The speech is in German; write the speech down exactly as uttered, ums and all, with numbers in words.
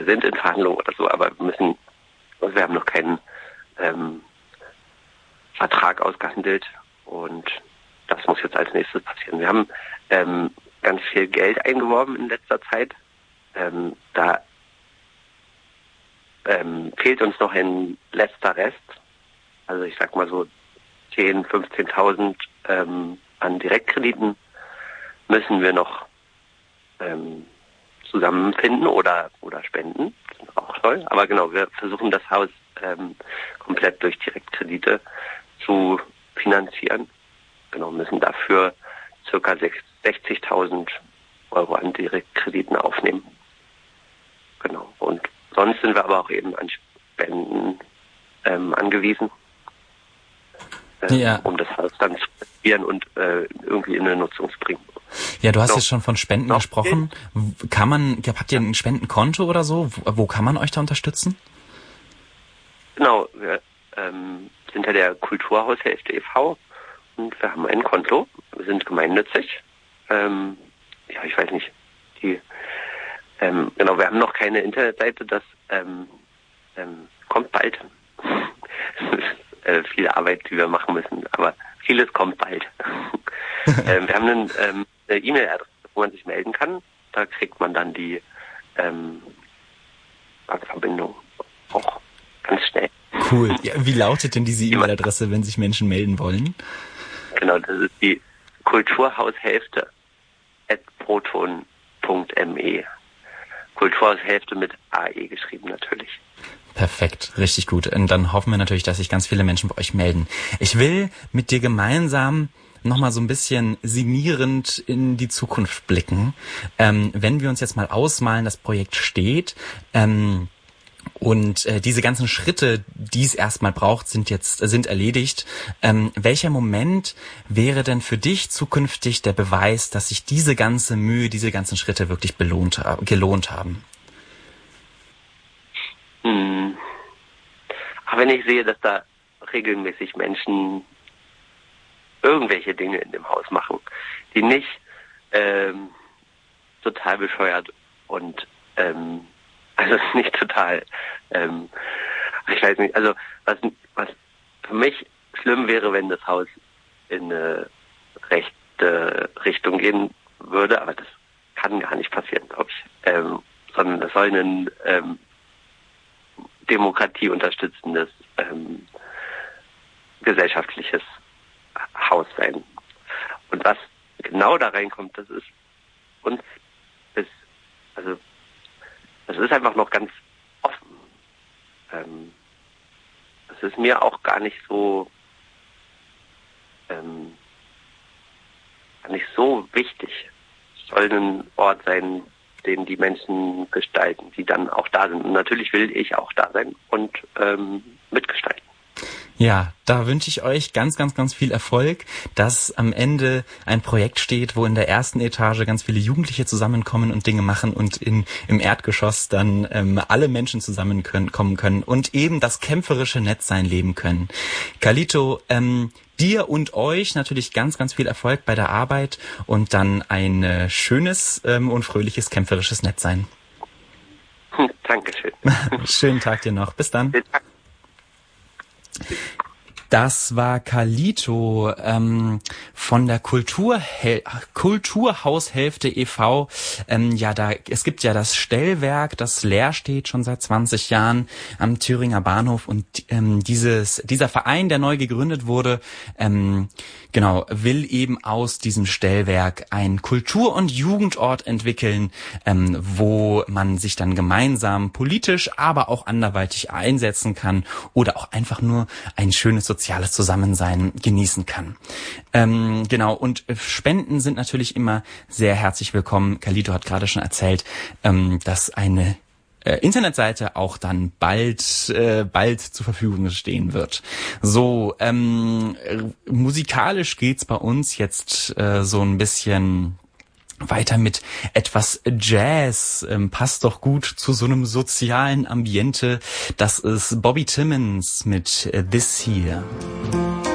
sind in Verhandlungen oder so, aber wir müssen, also wir haben noch keinen ähm, Vertrag ausgehandelt und das muss jetzt als nächstes passieren. Wir haben ähm, ganz viel Geld eingeworben in letzter Zeit. Ähm, da ähm, fehlt uns noch ein letzter Rest. Also ich sag mal so zehntausend, fünfzehntausend ähm, an Direktkrediten müssen wir noch ähm, zusammenfinden oder oder spenden. Das ist auch toll. Aber genau, wir versuchen das Haus ähm, komplett durch Direktkredite zu finanzieren. Genau, müssen dafür circa sechzigtausend Euro an Direktkrediten aufnehmen. Genau. Und sonst sind wir aber auch eben an Spenden ähm, angewiesen, ähm, ja. um das Haus dann zu finanzieren und äh, irgendwie in eine Nutzung zu bringen. Ja, du hast Genau. jetzt schon von Spenden Noch gesprochen. Kann man, habt ihr ein Spendenkonto oder so? Wo, wo kann man euch da unterstützen? Genau, wir ähm, sind ja der Kulturhaushälfte e V und wir haben ein Konto. Wir sind gemeinnützig. Ähm, ja, ich weiß nicht. Die, ähm, genau, wir haben noch keine Internetseite. Das ähm, ähm, kommt bald. Es ist äh, viel Arbeit, die wir machen müssen, aber vieles kommt bald. ähm, wir haben einen, ähm, eine E-Mail-Adresse, wo man sich melden kann. Da kriegt man dann die ähm, Bankverbindung auch ganz schnell. Cool. Ja, wie lautet denn diese E-Mail-Adresse, wenn sich Menschen melden wollen? Genau, das ist die Kulturhaushälfte at proton punkt me. Kulturhaushälfte mit A E geschrieben natürlich. Perfekt, richtig gut. Und dann hoffen wir natürlich, dass sich ganz viele Menschen bei euch melden. Ich will mit dir gemeinsam nochmal so ein bisschen sinnierend in die Zukunft blicken. Ähm, wenn wir uns jetzt mal ausmalen, das Projekt steht, ähm, und äh, diese ganzen Schritte, die es erstmal braucht, sind jetzt sind erledigt. Ähm, welcher Moment wäre denn für dich zukünftig der Beweis, dass sich diese ganze Mühe, diese ganzen Schritte wirklich belohnt, gelohnt haben? Hm. Aber wenn ich sehe, dass da regelmäßig Menschen irgendwelche Dinge in dem Haus machen, die nicht ähm, total bescheuert und ähm, also nicht total, ähm, ich weiß nicht, also was, was für mich schlimm wäre, wenn das Haus in eine rechte Richtung gehen würde, aber das kann gar nicht passieren, glaube ich, ähm, sondern das soll ein ähm, demokratieunterstützendes ähm, gesellschaftliches Haus sein. Und was genau da reinkommt, das ist uns ist, also das ist einfach noch ganz offen. Ähm, das ist mir auch gar nicht so ähm, gar nicht so wichtig. Es soll ein Ort sein, den die Menschen gestalten, die dann auch da sind. Und natürlich will ich auch da sein und ähm, mitgestalten. Ja, da wünsche ich euch ganz, ganz, ganz viel Erfolg, dass am Ende ein Projekt steht, wo in der ersten Etage ganz viele Jugendliche zusammenkommen und Dinge machen und in im Erdgeschoss dann ähm, alle Menschen zusammenkommen können, kommen können und eben das kämpferische Netzsein leben können. Carlito, ähm, dir und euch natürlich ganz, ganz viel Erfolg bei der Arbeit und dann ein äh, schönes ähm, und fröhliches kämpferisches Netzsein. Hm, Dankeschön. Schönen Tag dir noch. Bis dann. Das war Carlito ähm, von der Kulturhel- Kulturhaushälfte e V Ähm, ja, da es gibt ja das Stellwerk, das leer steht schon seit zwanzig Jahren am Thüringer Bahnhof und ähm, dieses dieser Verein, der neu gegründet wurde, ähm, genau will eben aus diesem Stellwerk ein Kultur- und Jugendort entwickeln, ähm, wo man sich dann gemeinsam politisch, aber auch anderweitig einsetzen kann oder auch einfach nur ein schönes soziales Zusammensein genießen kann. Ähm, genau, und Spenden sind natürlich immer sehr herzlich willkommen. Carlito hat gerade schon erzählt, ähm, dass eine äh, Internetseite auch dann bald äh, bald zur Verfügung stehen wird. So, ähm, äh, musikalisch geht's bei uns jetzt äh, so ein bisschen weiter mit etwas Jazz, ähm, passt doch gut zu so einem sozialen Ambiente. Das ist Bobby Timmons mit äh, This Here.